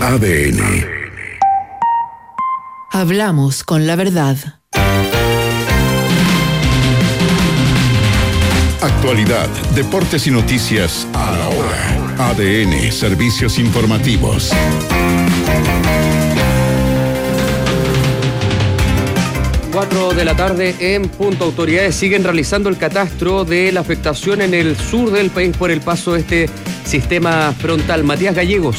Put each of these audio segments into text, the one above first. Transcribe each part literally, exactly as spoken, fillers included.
A D N. Hablamos con la verdad. Actualidad, deportes y noticias a la hora. A D N, servicios informativos. cuatro de la tarde en punto. Autoridades siguen realizando el catastro de la afectación en el sur del país por el paso de este sistema frontal. Matías Gallegos.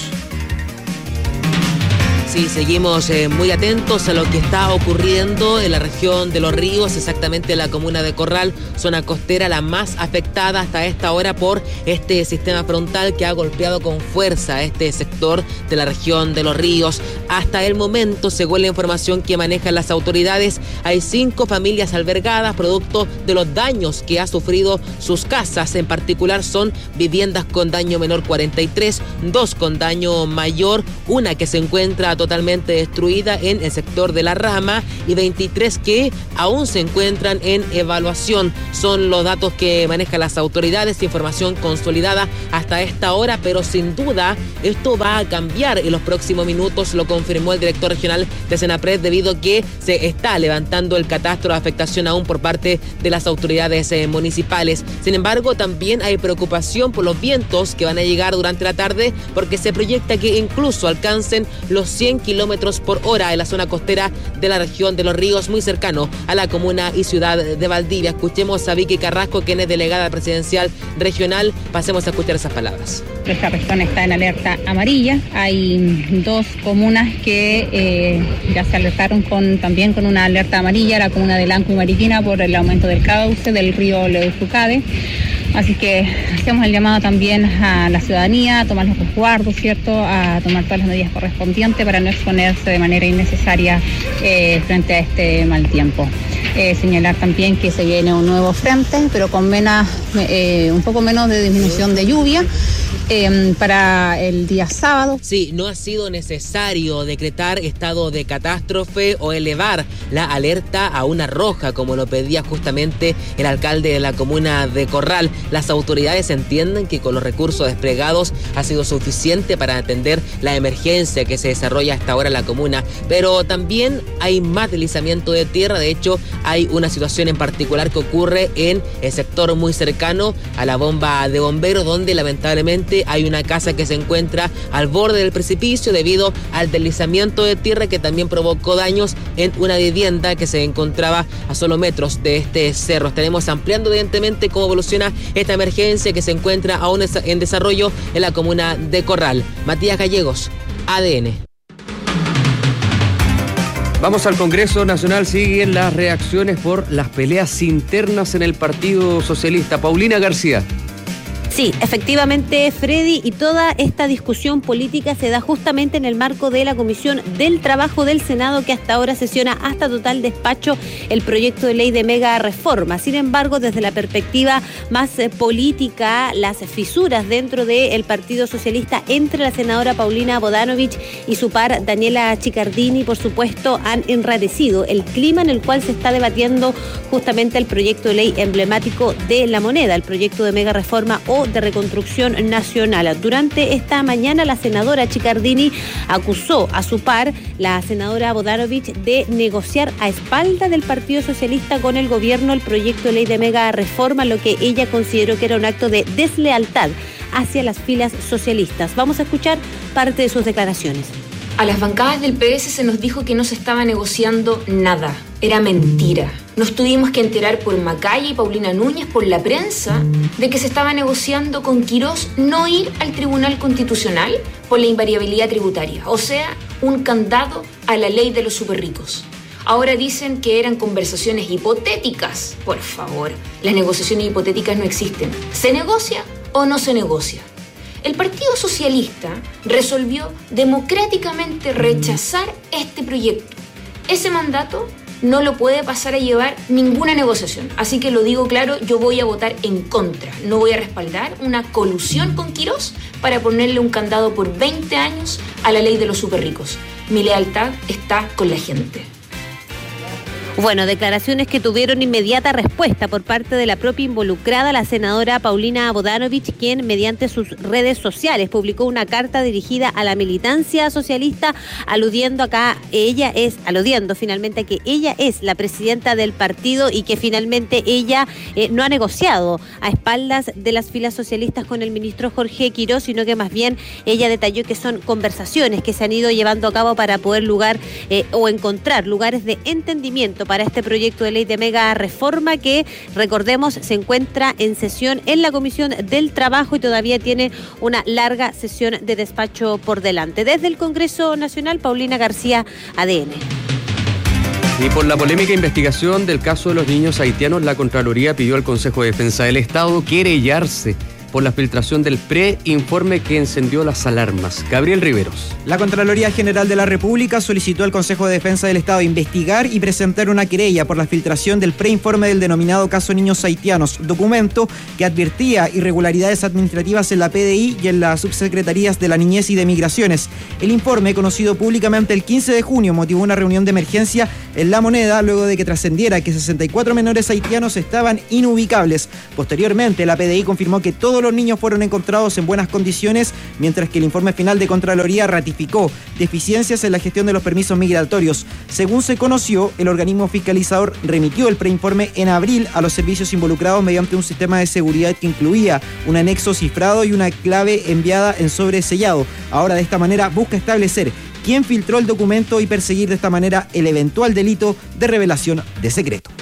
Sí, seguimos eh, muy atentos a lo que está ocurriendo en la región de Los Ríos, exactamente en la comuna de Corral, zona costera, la más afectada hasta esta hora por este sistema frontal que ha golpeado con fuerza a este sector de la región de Los Ríos. Hasta el momento, según la información que manejan las autoridades, hay cinco familias albergadas producto de los daños que ha sufrido sus casas. En particular son viviendas con daño menor cuarenta y tres, dos con daño mayor, una que se encuentra totalmente destruida en el sector de La Rama y veintitrés que aún se encuentran en evaluación. Son los datos que manejan las autoridades, información consolidada hasta esta hora, pero sin duda esto va a cambiar en los próximos minutos, lo confirmó el director regional de Senapred, debido a que se está levantando el catastro de afectación aún por parte de las autoridades eh, municipales. Sin embargo, también hay preocupación por los vientos que van a llegar durante la tarde, porque se proyecta que incluso alcancen los cien kilómetros por hora en la zona costera de la región de Los Ríos, muy cercano a la comuna y ciudad de Valdivia. Escuchemos a Vicky Carrasco, quien es delegada presidencial regional. Pasemos a escuchar esas palabras. Nuestra región está en alerta amarilla. Hay dos comunas que eh, ya se alertaron con, también con una alerta amarilla, la comuna de Lanco y Mariquina, por el aumento del cauce del río Leuzucade. Así que hacemos el llamado también a la ciudadanía a tomar los resguardos, ¿cierto?, a tomar todas las medidas correspondientes para no exponerse de manera innecesaria eh, frente a este mal tiempo. Eh, señalar también que se viene un nuevo frente, pero con menos, eh, un poco menos de disminución de lluvia. Eh, para el día sábado. Sí, no ha sido necesario decretar estado de catástrofe o elevar la alerta a una roja, como lo pedía justamente el alcalde de la comuna de Corral. Las autoridades entienden que con los recursos desplegados ha sido suficiente para atender la emergencia que se desarrolla hasta ahora en la comuna, pero también hay más deslizamiento de tierra. De hecho, hay una situación en particular que ocurre en el sector muy cercano a la bomba de bomberos, donde lamentablemente hay una casa que se encuentra al borde del precipicio debido al deslizamiento de tierra que también provocó daños en una vivienda que se encontraba a solo metros de este cerro. Estaremos ampliando evidentemente cómo evoluciona esta emergencia que se encuentra aún en desarrollo en la comuna de Corral. Matías Gallegos, A D N. Vamos al Congreso Nacional. Siguen las reacciones por las peleas internas en el Partido Socialista. Paulina García. Sí, efectivamente, Freddy, y toda esta discusión política se da justamente en el marco de la Comisión del Trabajo del Senado, que hasta ahora sesiona hasta total despacho el proyecto de ley de mega reforma. Sin embargo, desde la perspectiva más eh, política, las fisuras dentro del Partido Socialista entre la senadora Paulina Bodanovich y su par Daniela Chiccardini, por supuesto, han enrarecido el clima en el cual se está debatiendo justamente el proyecto de ley emblemático de la moneda, el proyecto de mega reforma o de reconstrucción nacional. Durante esta mañana, la senadora Chiccardini acusó a su par, la senadora Bodanovich, de negociar a espalda del Partido Socialista con el gobierno el proyecto de ley de mega reforma, lo que ella consideró que era un acto de deslealtad hacia las filas socialistas. Vamos a escuchar parte de sus declaraciones. A las bancadas del P S se nos dijo que no se estaba negociando nada. Era mentira. Nos tuvimos que enterar por Macaya y Paulina Núñez, por la prensa, de que se estaba negociando con Quirós no ir al Tribunal Constitucional por la invariabilidad tributaria, o sea, un candado a la ley de los superricos. Ahora dicen que eran conversaciones hipotéticas. Por favor, las negociaciones hipotéticas no existen. ¿Se negocia o no se negocia? El Partido Socialista resolvió democráticamente rechazar este proyecto. Ese mandato no lo puede pasar a llevar ninguna negociación. Así que lo digo claro, yo voy a votar en contra. No voy a respaldar una colusión con Quirós para ponerle un candado por veinte años a la ley de los superricos. Mi lealtad está con la gente. Bueno, declaraciones que tuvieron inmediata respuesta por parte de la propia involucrada, la senadora Paulina Bodanovich, quien mediante sus redes sociales publicó una carta dirigida a la militancia socialista, aludiendo acá, ella es, aludiendo finalmente a que ella es la presidenta del partido y que finalmente ella eh, no ha negociado a espaldas de las filas socialistas con el ministro Jorge Quirós, sino que más bien ella detalló que son conversaciones que se han ido llevando a cabo para poder lugar eh, o encontrar lugares de entendimiento para este proyecto de ley de mega reforma que, recordemos, se encuentra en sesión en la Comisión del Trabajo y todavía tiene una larga sesión de despacho por delante. Desde el Congreso Nacional, Paulina García, A D N. Y por la polémica investigación del caso de los niños haitianos, la Contraloría pidió al Consejo de Defensa del Estado querellarse por la filtración del preinforme que encendió las alarmas. Gabriel Riveros. La Contraloría General de la República solicitó al Consejo de Defensa del Estado investigar y presentar una querella por la filtración del preinforme del denominado caso Niños Haitianos, documento que advertía irregularidades administrativas en la P D I y en las subsecretarías de la Niñez y de Migraciones. El informe, conocido públicamente el quince de junio, motivó una reunión de emergencia en La Moneda luego de que trascendiera que sesenta y cuatro menores haitianos estaban inubicables. Posteriormente, la P D I confirmó que todos los niños fueron encontrados en buenas condiciones, mientras que el informe final de Contraloría ratificó deficiencias en la gestión de los permisos migratorios. Según se conoció, el organismo fiscalizador remitió el preinforme en abril a los servicios involucrados mediante un sistema de seguridad que incluía un anexo cifrado y una clave enviada en sobresellado. Ahora, de esta manera, busca establecer quién filtró el documento y perseguir de esta manera el eventual delito de revelación de secreto.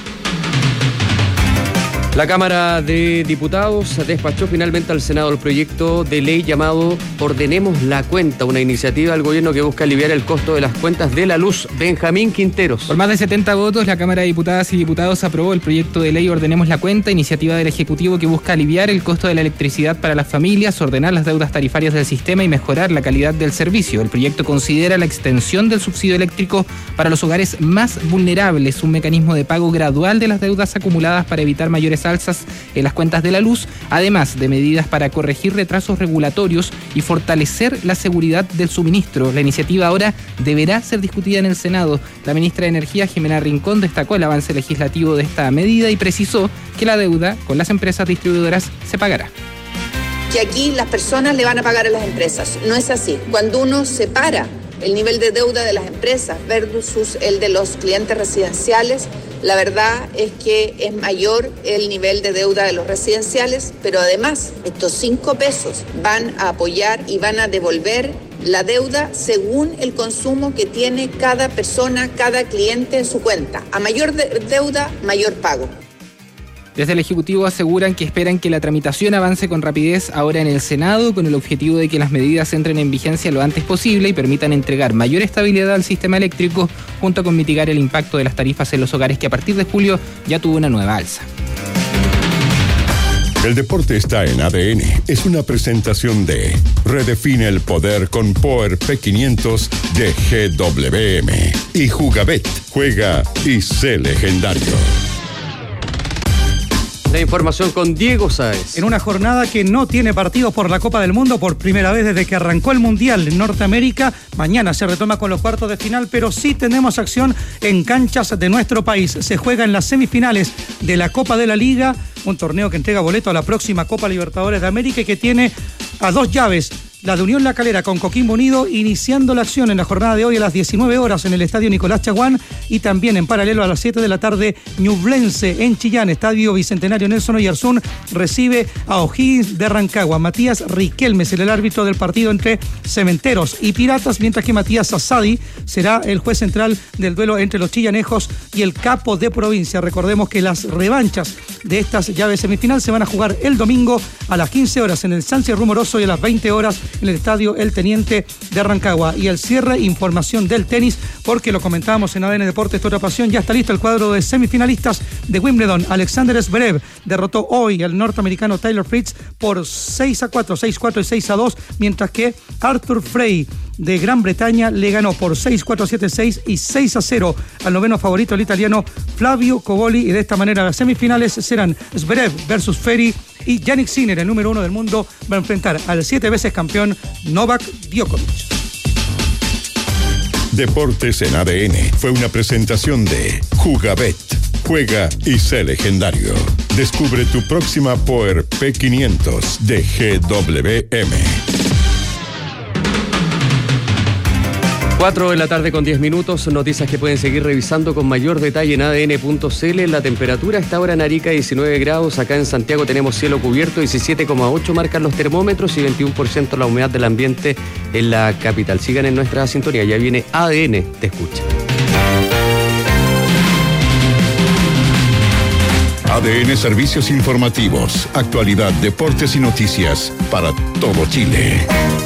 La Cámara de Diputados despachó finalmente al Senado el proyecto de ley llamado Ordenemos la Cuenta, una iniciativa del gobierno que busca aliviar el costo de las cuentas de la luz. Benjamín Quinteros. Por más de setenta votos, la Cámara de Diputadas y Diputados aprobó el proyecto de ley Ordenemos la Cuenta, iniciativa del Ejecutivo que busca aliviar el costo de la electricidad para las familias, ordenar las deudas tarifarias del sistema y mejorar la calidad del servicio. El proyecto considera la extensión del subsidio eléctrico para los hogares más vulnerables, un mecanismo de pago gradual de las deudas acumuladas para evitar mayores alzas en las cuentas de la luz, además de medidas para corregir retrasos regulatorios y fortalecer la seguridad del suministro. La iniciativa ahora deberá ser discutida en el Senado. La ministra de Energía, Jimena Rincón, destacó el avance legislativo de esta medida y precisó que la deuda con las empresas distribuidoras se pagará. Que aquí las personas le van a pagar a las empresas. No es así. Cuando uno separa el nivel de deuda de las empresas versus el de los clientes residenciales, la verdad es que es mayor el nivel de deuda de los residenciales, pero además estos cinco pesos van a apoyar y van a devolver la deuda según el consumo que tiene cada persona, cada cliente en su cuenta. A mayor de- deuda, mayor pago. Desde el Ejecutivo aseguran que esperan que la tramitación avance con rapidez ahora en el Senado, con el objetivo de que las medidas entren en vigencia lo antes posible y permitan entregar mayor estabilidad al sistema eléctrico, junto con mitigar el impacto de las tarifas en los hogares, que a partir de julio ya tuvo una nueva alza. El deporte está en A D N. Es una presentación de Redefine el poder con Power P quinientos de G W M y Jugabet. Juega y sé legendario. La información con Diego Sáez. En una jornada que no tiene partidos por la Copa del Mundo por primera vez desde que arrancó el Mundial en Norteamérica. Mañana se retoma con los cuartos de final, pero sí tenemos acción en canchas de nuestro país. Se juega en las semifinales de la Copa de la Liga, un torneo que entrega boleto a la próxima Copa Libertadores de América y que tiene a dos llaves. La de Unión La Calera con Coquimbo Unido, iniciando la acción en la jornada de hoy a las diecinueve horas en el Estadio Nicolás Chaguán, y también en paralelo a las siete de la tarde, Ñublense en Chillán, Estadio Bicentenario Nelson Oyarzún, recibe a O'Higgins de Rancagua. Matías Riquelme será el árbitro del partido entre Cementeros y Piratas, mientras que Matías Asadi será el juez central del duelo entre los chillanejos y el Capo de Provincia. Recordemos que las revanchas de estas llaves semifinal se van a jugar el domingo a las quince horas en el Sánchez Rumoroso y a las veinte horas en el Estadio El Teniente de Rancagua. Y el cierre, información del tenis, porque lo comentábamos en A D N Deportes, Toda Pasión. Ya está listo el cuadro de semifinalistas de Wimbledon. Alexander Zverev derrotó hoy al norteamericano Taylor Fritz por seis a cuatro, seis a cuatro y seis a dos, mientras que Arthur Frey de Gran Bretaña le ganó por seis a cuatro, siete a seis y seis a cero al noveno favorito, el italiano Flavio Cobolli. Y de esta manera las semifinales serán Zverev versus Ferry, y Jannik Sinner, el número uno del mundo, va a enfrentar al siete veces campeón Novak Djokovic. Deportes en A D N fue una presentación de Jugabet. Juega y sé legendario. Descubre tu próxima Power P quinientos de G W M. cuatro de la tarde con diez minutos, noticias que pueden seguir revisando con mayor detalle en A D N punto C L. La temperatura está ahora en Arica diecinueve grados, acá en Santiago tenemos cielo cubierto, diecisiete coma ocho marcan los termómetros y veintiuno por ciento la humedad del ambiente en la capital. Sigan en nuestra sintonía, ya viene A D N, te escucha. A D N Servicios Informativos, actualidad, deportes y noticias para todo Chile.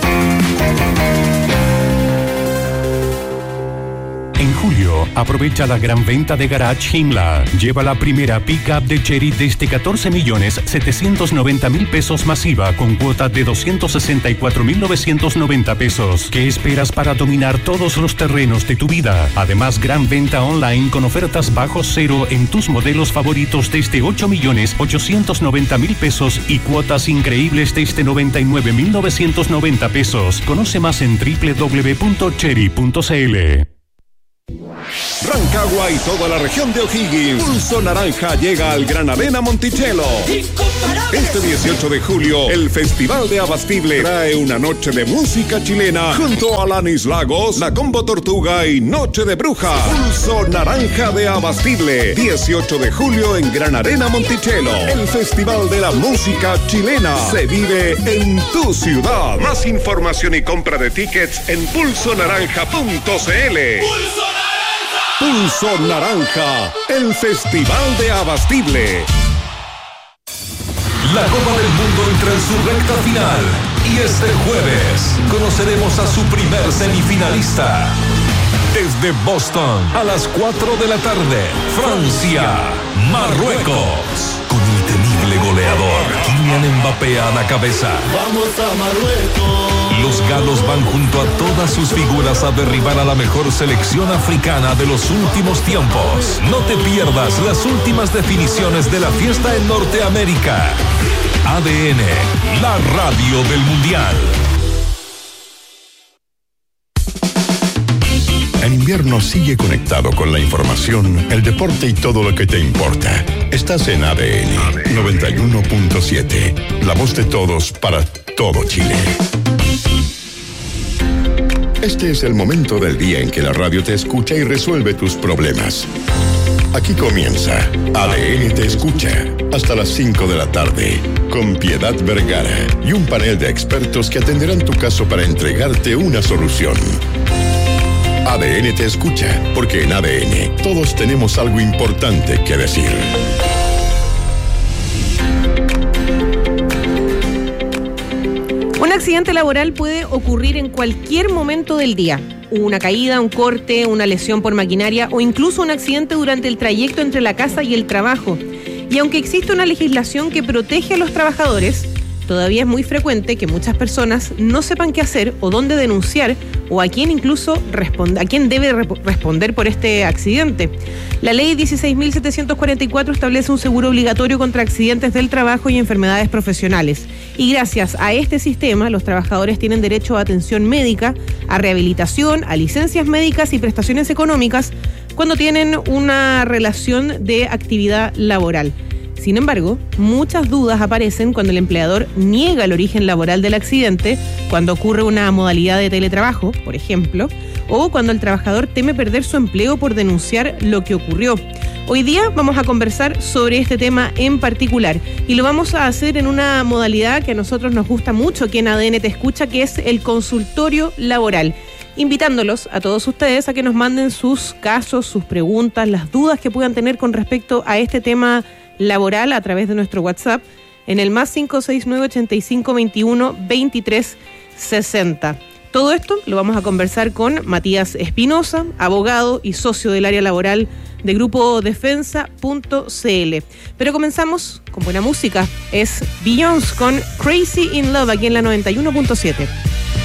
En julio, aprovecha la gran venta de Garage Himla. Lleva la primera pick-up de Chery desde catorce millones setecientos noventa mil pesos masiva con cuota de doscientos sesenta y cuatro mil novecientos noventa pesos. ¿Qué esperas para dominar todos los terrenos de tu vida? Además, gran venta online con ofertas bajo cero en tus modelos favoritos desde ocho millones ochocientos noventa mil pesos y cuotas increíbles desde noventa y nueve mil novecientos noventa pesos. Conoce más en doble u doble u doble u punto chery punto c l. Rancagua y toda la región de O'Higgins. Pulso Naranja llega al Gran Arena Monticello. Este dieciocho de julio, el Festival de Abastible trae una noche de música chilena junto a Alanis Lagos, La Combo Tortuga y Noche de Bruja. Pulso Naranja de Abastible. dieciocho de julio en Gran Arena Monticello. El Festival de la Música Chilena se vive en tu ciudad. Más información y compra de tickets en pulso naranja punto c l. ¡Pulso Naranja! Pulso Naranja, el Festival de Abastible. La Copa del Mundo entra en su recta final y este jueves conoceremos a su primer semifinalista. Desde Boston, a las cuatro de la tarde, Francia, Marruecos. Con el temible goleador, Kylian Mbappé a la cabeza. ¡Vamos a Marruecos! Los galos van junto a todas sus figuras a derribar a la mejor selección africana de los últimos tiempos. No te pierdas las últimas definiciones de la fiesta en Norteamérica. A D N, la radio del Mundial. En invierno sigue conectado con la información, el deporte y todo lo que te importa. Estás en A D N noventa y uno punto siete, la voz de todos para todo Chile. Este es el momento del día en que la radio te escucha y resuelve tus problemas. Aquí comienza A D N Te Escucha, hasta las cinco de la tarde, con Piedad Vergara y un panel de expertos que atenderán tu caso para entregarte una solución. A D N Te Escucha, porque en A D N todos tenemos algo importante que decir. Un accidente laboral puede ocurrir en cualquier momento del día. Una caída, un corte, una lesión por maquinaria o incluso un accidente durante el trayecto entre la casa y el trabajo. Y aunque existe una legislación que protege a los trabajadores, todavía es muy frecuente que muchas personas no sepan qué hacer o dónde denunciar o a quién incluso responde, a quién debe rep- responder por este accidente. La ley dieciséis mil setecientos cuarenta y cuatro establece un seguro obligatorio contra accidentes del trabajo y enfermedades profesionales. Y gracias a este sistema, los trabajadores tienen derecho a atención médica, a rehabilitación, a licencias médicas y prestaciones económicas cuando tienen una relación de actividad laboral. Sin embargo, muchas dudas aparecen cuando el empleador niega el origen laboral del accidente, cuando ocurre una modalidad de teletrabajo, por ejemplo, o cuando el trabajador teme perder su empleo por denunciar lo que ocurrió. Hoy día vamos a conversar sobre este tema en particular y lo vamos a hacer en una modalidad que a nosotros nos gusta mucho aquí en A D N Te Escucha, que es el consultorio laboral. Invitándolos a todos ustedes a que nos manden sus casos, sus preguntas, las dudas que puedan tener con respecto a este tema laboral a través de nuestro WhatsApp en el más cinco seis nueve, ochenta y cinco, veintiuno, veintitrés, sesenta. Todo esto lo vamos a conversar con Matías Espinosa, abogado y socio del área laboral de Grupo Defensa punto c l. Pero comenzamos con buena música. Es Beyoncé con Crazy in Love aquí en la noventa y uno punto siete.